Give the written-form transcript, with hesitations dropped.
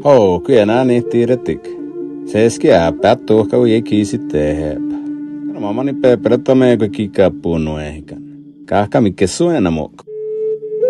Kyllä nää niin tiiretik. Se eski äpät tuohka ui ei kiisi tehepä. No mamani peperätä meikö kikaa puunu ehkän. Kahka mikä suena muokka.